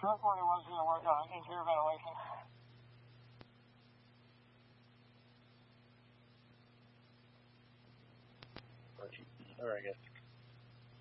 Truck 41's going to work on interior ventilation. Or I guess